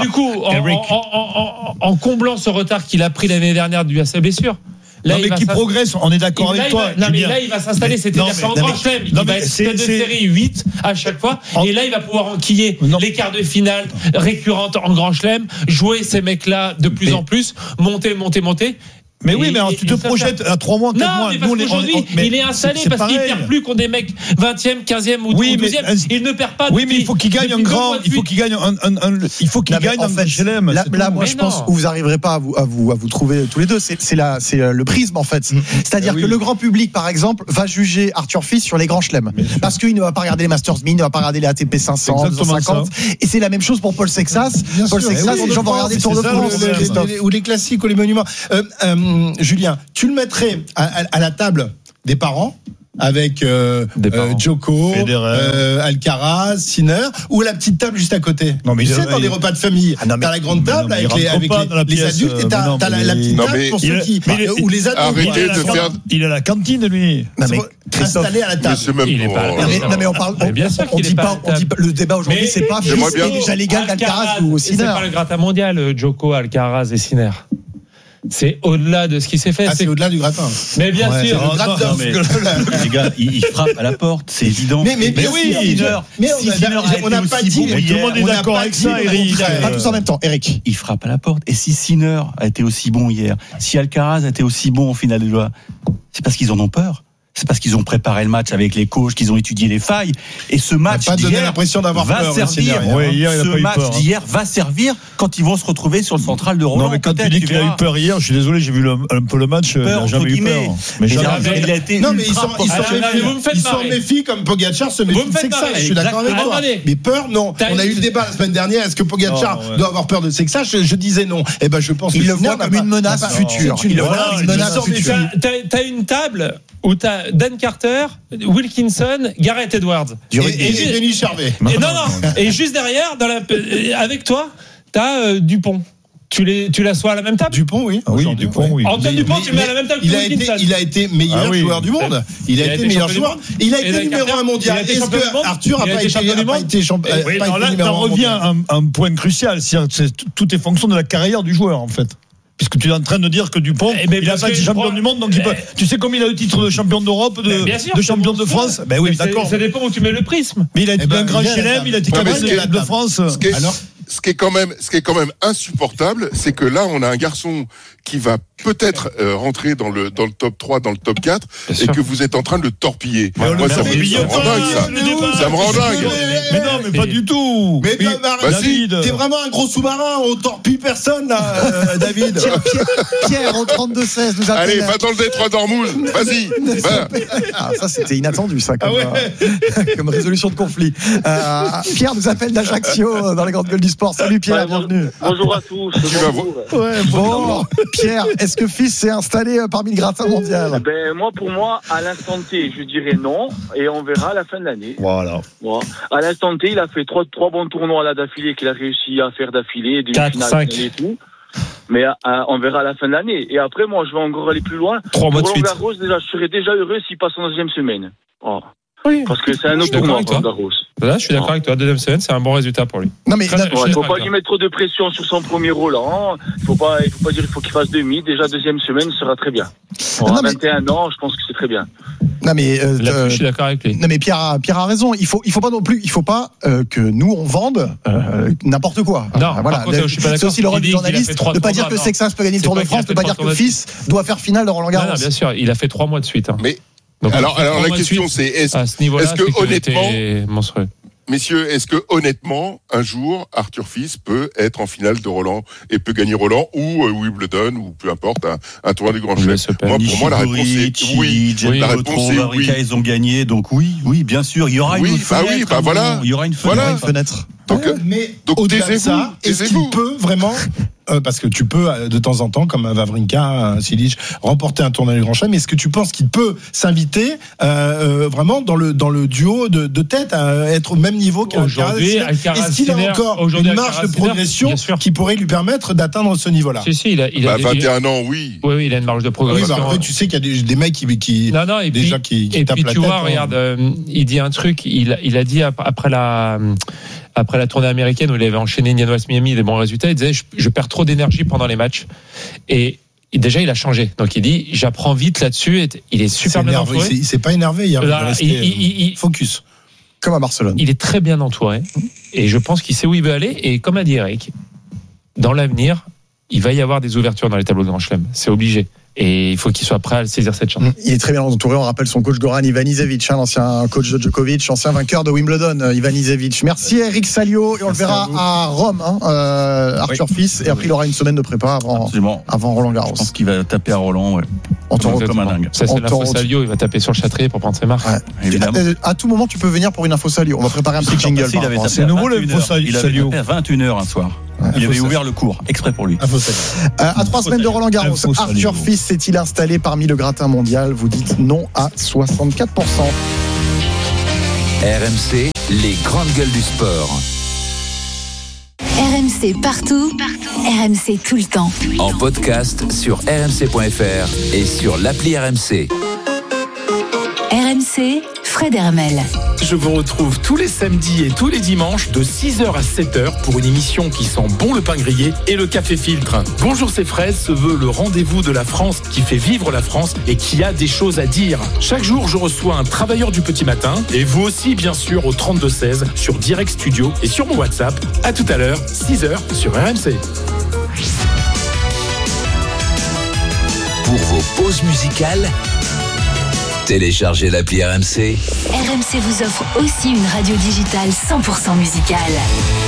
Speaker 7: en comblant ce retard qu'il a pris l'année dernière dû à sa blessure.
Speaker 8: Là, non, mais qui progresse, on est d'accord avec toi.
Speaker 7: Non, mais là, il va s'installer, c'est-à-dire qu'en grand chelem, il va être tête de série 8 à chaque fois. Et là, il va pouvoir enquiller les quarts de finale récurrentes en grand chelem, jouer ces mecs-là de plus en plus, monter.
Speaker 8: Mais oui, mais alors, tu te projettes à 3 mois, 4 mois.
Speaker 7: Non, mais parce qu'aujourd'hui, il est installé parce qu'il ne perd plus contre des mecs 20e, 15e ou 12e. Il ne perd pas.
Speaker 8: Oui, mais il faut qu'il gagne un grand. Il faut qu'il gagne un chelem.
Speaker 3: Là, moi, je pense que vous n'arriverez pas à vous trouver tous les deux. C'est le prisme, en fait. C'est-à-dire que le grand public, par exemple, va juger Arthur Fils sur les grands chelems. Parce qu'il ne va pas regarder les Masters 1000, il ne va pas regarder les ATP 500, 250. Et c'est la même chose pour Paul Sexas. Paul Sexas, les gens vont regarder le Tour de France.
Speaker 4: Ou les classiques ou les monuments. Julien, tu le mettrais à la table des parents avec Djoko, Alcaraz, Sinner, ou la petite table juste à côté. Non, mais tu sais, dans des repas de famille, t'as la grande table avec les adultes et t'as la petite table pour ceux qui ou les ados.
Speaker 2: Arrêtez de faire.
Speaker 8: Il a la cantine, lui.
Speaker 4: Installé à la table.
Speaker 3: Il est pas. Non, mais on parle. On dit pas. Le débat aujourd'hui, c'est pas Fils et déjà légal d'Alcaraz ou Sinner.
Speaker 7: C'est pas le gratin mondial, Djoko, Alcaraz et Sinner. C'est au-delà de ce qui s'est fait.
Speaker 4: C'est au-delà du gratin.
Speaker 7: Mais bien sûr.
Speaker 18: Les gars, il frappe à la porte, c'est évident.
Speaker 4: Mais oui, on n'a pas dit.
Speaker 8: Tout le monde est d'accord avec ça, Eric.
Speaker 3: Pas tous en même temps, Eric.
Speaker 18: Il frappe à la porte. Et si Sinner a été aussi bon hier, si Alcaraz a été aussi bon en finale des doigts, c'est parce qu'ils en ont peur. C'est parce qu'ils ont préparé le match avec les coachs, qu'ils ont étudié les failles. Et ce match d'hier va servir. Ce match d'hier va servir quand ils vont se retrouver sur le central de Roland.
Speaker 8: Non, mais quand tu dis qu'il a eu peur hier, je suis désolé, j'ai vu un peu le match, il n'a jamais eu peur.
Speaker 4: Mais il a été. Non, mais ils s'en méfient comme Pogacar se méfie. C'est que ça, je suis d'accord avec toi. Mais peur, non. On a eu le débat la semaine dernière. Est-ce que Pogacar doit avoir peur de ça? Je disais non. Eh ben, je pense qu'il
Speaker 3: le voit comme une menace future.
Speaker 7: T'as une table où t'as Dan Carter, Wilkinson, Gareth Edwards
Speaker 4: et Denis Charvet.
Speaker 7: Non, et juste derrière, avec toi, t'as Dupont. Tu l'assois à la même table?
Speaker 4: Dupont, oui.
Speaker 7: Dupont, oui. Antoine Dupont, tu le mets à la même table que Wilkinson.
Speaker 4: Il a été meilleur joueur du monde. Il a été meilleur joueur. Il a été numéro 1 mondial. Est-ce que Arthur n'a pas été champion?
Speaker 8: Là, t'en reviens à un point crucial. Tout est fonction de la carrière du joueur, en fait. Puisque tu es en train de dire que Dupont, il n'a pas été champion du monde, donc il peut. Tu sais combien il a le titre de champion d'Europe, de champion de France?
Speaker 7: Ben oui, d'accord. Ça dépend où tu mets le prisme.
Speaker 8: Mais il a été un grand chelem, il a été capitaine de l'équipe de France.
Speaker 2: Ce qui est quand même insupportable, c'est que là, on a un garçon qui va peut-être rentrer dans le top 3, dans le top 4, et que vous êtes en train de le torpiller. Moi, ça me rend dingue, ça. Ça me rend dingue.
Speaker 8: Mais non, mais pas du tout.
Speaker 4: Mais David, t'es vraiment un gros sous-marin, on torpille personne, là, David.
Speaker 3: Pierre, au 32-16, nous appelle.
Speaker 2: Allez, va dans le détroit d'Ormuz, vas-y.
Speaker 3: Ça, c'était inattendu, ça, comme résolution de conflit. Pierre nous appelle d'Ajaccio, dans les grandes gueules du sport. Salut Pierre, bienvenue.
Speaker 19: Bonjour à tous.
Speaker 3: Bon, Pierre, est-ce que Fils s'est installé parmi le gratin mondial?
Speaker 19: Pour moi, à l'instant T, je dirais non, et on verra à la fin de l'année.
Speaker 8: Voilà.
Speaker 19: À l'instant T, il a fait trois bons tournois là d'affilée qu'il a réussi à faire d'affilée, des
Speaker 7: 4, 5
Speaker 19: et tout. Mais on verra à la fin de l'année. Et après, moi, je vais encore aller plus loin.
Speaker 7: 3 mois de suite.
Speaker 19: Roland Garros, déjà, je serais déjà heureux s'il passe en deuxième semaine. Oui. Parce que c'est un autre tournoi, Roland Garros.
Speaker 7: Là, je suis d'accord avec toi. Deuxième semaine, c'est un bon résultat pour lui.
Speaker 3: Non, mais
Speaker 19: il faut pas lui mettre trop de pression sur son premier Roland. Il faut pas dire il faut qu'il fasse demi. Déjà, deuxième semaine sera très bien. À 21 ans, je pense que c'est très bien.
Speaker 3: Non, mais
Speaker 7: je suis d'accord avec lui.
Speaker 3: Non, mais Pierre a raison. Il faut pas non plus. Il faut pas que nous on vende n'importe quoi.
Speaker 7: Non, voilà. Je suis pas d'accord.
Speaker 3: C'est aussi le rôle du journaliste de pas dire que Sexas peut gagner le Tour de France, de pas dire que Fils doit faire finale de Roland Garros.
Speaker 7: Non, bien sûr, il a fait 3 mois de suite.
Speaker 2: Mais alors la question c'est est-ce que honnêtement,
Speaker 7: monstrueux.
Speaker 2: Messieurs, est-ce que honnêtement, un jour, Arthur Fils peut être en finale de Roland et peut gagner Roland ou Wimbledon ou peu importe un tournoi du Grand Chelem? Pour moi, la réponse est oui. La réponse est oui.
Speaker 18: Ils ont gagné, donc oui, bien sûr. Il y aura une fenêtre.
Speaker 2: Voilà.
Speaker 18: Il y aura une
Speaker 3: fenêtre.
Speaker 2: Donc
Speaker 4: au-delà de ça, est-ce qu'il peut vraiment parce que tu peux de temps en temps, comme un Wawrinka, un Cilic, remporter un tournoi du Grand Chelem. Est-ce que tu penses qu'il peut s'inviter vraiment dans le duo de tête à être au même niveau qu'Alcaraz? Est-ce qu'il a encore une marge de progression qui pourrait lui permettre d'atteindre ce niveau-là?
Speaker 7: Si, il a
Speaker 2: 21 ans, oui.
Speaker 7: Oui, il a une marge de progression.
Speaker 4: Oui, après, tu sais qu'il y a des mecs qui
Speaker 7: et puis tu vois, regarde, il dit un truc. Il a dit après la tournée américaine où il avait enchaîné Indian Wells Miami des bons résultats, il disait je perds trop d'énergie pendant les matchs et déjà il a changé, donc il dit j'apprends vite là-dessus, il est super bien entouré.
Speaker 4: Il s'est pas énervé hier, il focus
Speaker 3: comme à Barcelone.
Speaker 7: Il est très bien entouré et je pense qu'il sait où il veut aller, et comme a dit Eric, dans l'avenir il va y avoir des ouvertures dans les tableaux de Grand Chelem, c'est obligé. Et il faut qu'il soit prêt à saisir cette chance.
Speaker 3: Il est très bien entouré. On rappelle son coach Goran Ivanisevic, l'ancien coach de Djokovic, ancien vainqueur de Wimbledon, Ivanisevic. Merci à Eric Salio. Et on le verra à Rome, Arthur Fils. Et après, il aura une semaine de prépa avant Roland Garros.
Speaker 18: Je pense qu'il va taper à Roland. Ouais.
Speaker 3: On t'en
Speaker 8: comme un dingue.
Speaker 7: Ça, c'est l'info Salio, il va taper sur le Châtrier pour prendre ses marques.
Speaker 3: Ouais. Évidemment. À tout moment, tu peux venir pour une info Salio. On va préparer un petit jingle.
Speaker 8: C'est nouveau l'info Salio.
Speaker 18: Il avait tapé à 21h un soir. Il avait ouvert le cours, exprès pour lui.
Speaker 3: À 3 semaines de Roland Garros, Arthur Fils s'est-il installé parmi le gratin mondial? Vous dites non à 64%.
Speaker 9: RMC, les grandes gueules du sport.
Speaker 1: RMC partout, RMC tout le temps.
Speaker 9: En podcast sur rmc.fr et sur l'appli RMC.
Speaker 1: RMC, Fred Hermel.
Speaker 20: Je vous retrouve tous les samedis et tous les dimanches de 6h à 7h pour une émission qui sent bon le pain grillé et le café filtre. Bonjour, c'est Fred se veut le rendez-vous de la France qui fait vivre la France et qui a des choses à dire. Chaque jour, je reçois un travailleur du petit matin et vous aussi, bien sûr, au 32-16 sur Direct Studio et sur mon WhatsApp. À tout à l'heure, 6h sur RMC.
Speaker 9: Pour vos pauses musicales, téléchargez l'appli RMC.
Speaker 1: RMC vous offre aussi une radio digitale 100% musicale.